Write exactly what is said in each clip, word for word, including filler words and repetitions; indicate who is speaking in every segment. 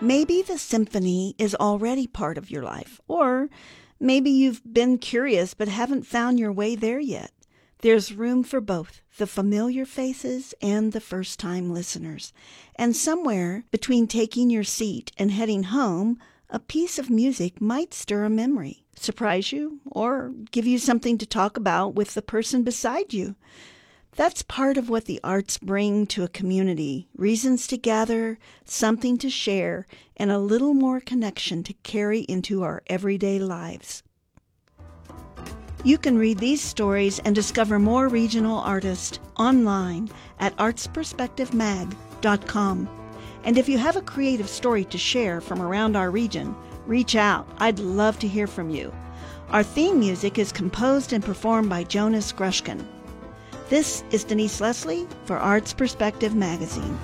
Speaker 1: Maybe the symphony is already part of your life, or maybe you've been curious but haven't found your way there yet. There's room for both the familiar faces and the first-time listeners. And somewhere between taking your seat and heading home, a piece of music might stir a memory, surprise you, or give you something to talk about with the person beside you. That's part of what the arts bring to a community, reasons to gather, something to share, and a little more connection to carry into our everyday lives. You can read these stories and discover more regional artists online at arts perspective mag dot com. And if you have a creative story to share from around our region, reach out. I'd love to hear from you. Our theme music is composed and performed by Jonas Grushkin. This is Denise Leslie for Arts Perspective Magazine.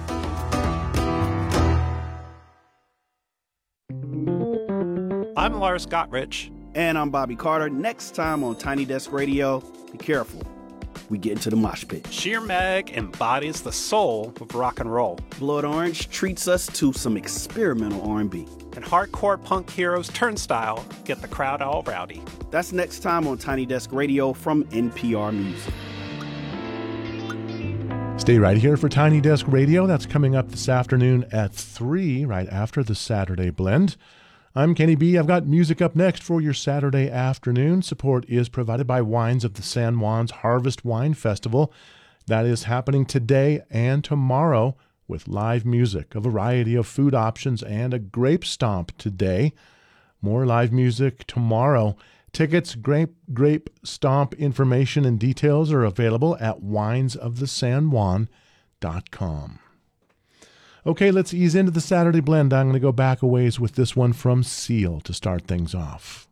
Speaker 2: I'm Lars Gottrich.
Speaker 3: And I'm Bobby Carter. Next time on Tiny Desk Radio, be careful. We get into the mosh pit.
Speaker 2: Sheer Mag embodies the soul of rock and roll.
Speaker 3: Blood Orange treats us to some experimental R and B.
Speaker 2: And hardcore punk heroes Turnstile get the crowd all rowdy.
Speaker 3: That's next time on Tiny Desk Radio from N P R Music.
Speaker 4: Stay right here for Tiny Desk Radio. That's coming up this afternoon at three, right after the Saturday Blend. I'm Kenny B. I've got music up next for your Saturday afternoon. Support is provided by Wines of the San Juan's Harvest Wine Festival. That is happening today and tomorrow with live music, a variety of food options, and a grape stomp today. More live music tomorrow. Tickets, grape, grape stomp information and details are available at wines of the san juan dot com. Okay, let's ease into the Saturday Blend. I'm going to go back a ways with this one from Seal to start things off.